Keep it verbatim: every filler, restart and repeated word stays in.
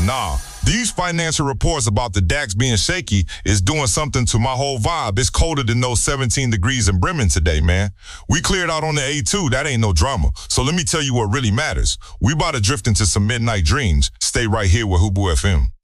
Nah, these financial reports about the DAX being shaky is doing something to my whole vibe. It's colder than those seventeen degrees in Bremen today, man. We cleared out on the A two. That ain't no drama. So let me tell you what really matters. We about to drift into some midnight dreams. Stay right here with Hubu F M.